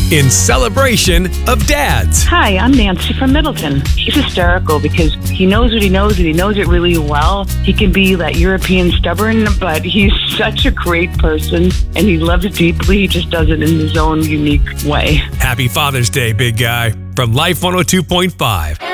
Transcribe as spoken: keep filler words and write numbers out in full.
in celebration of dads. Hi, I'm Nancy from Middleton. He's hysterical because he knows what he knows and he knows it really well. He can be that European stubborn, but he's such a great person and he loves it deeply. He just does it in his own unique way. Happy Father's Day, big guy. From Life one oh two point five.